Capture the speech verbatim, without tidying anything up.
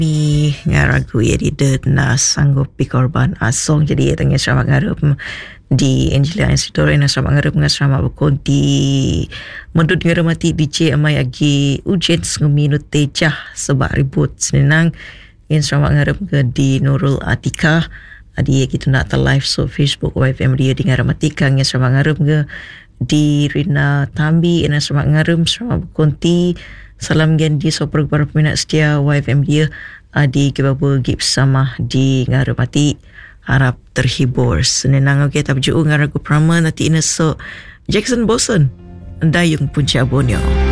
Mi ngaragu ya di na sanggup pikorban asong jadi tengah selamat ngarep di Angela Institute na selamat ngarep nga selamat berkonti mendut ngaremati D J amai agi ujen minut tejah sebab ribut senang yang selamat ngarep ke di Nurul Atika adi kita nak live so Facebook Y F M dia di ngaramati kang yang selamat ngarep ke di Rina Tambi yang selamat ngarep selamat berkonti salam gendi so perkara peminat setia Y F M dia adi kebaba gip sama di ngaramati harap terhibur senenang okey tapi juga ngaragu prama nanti ina so Jackson Boson Dayung Punca Borneo.